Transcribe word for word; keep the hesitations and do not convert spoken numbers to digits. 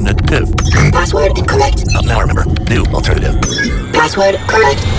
Alternative. Password incorrect. Oh, now I remember. New alternative. Password correct.